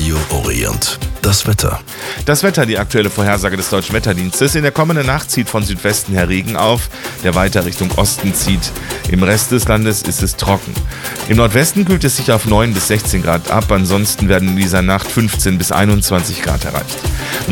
Radio Orient. Das Wetter. Das Wetter, die aktuelle Vorhersage des Deutschen Wetterdienstes. In der kommenden Nacht zieht von Südwesten her Regen auf, der weiter Richtung Osten zieht. Im Rest des Landes ist es trocken. Im Nordwesten kühlt es sich auf 9 bis 16 Grad ab, ansonsten werden in dieser Nacht 15 bis 21 Grad erreicht.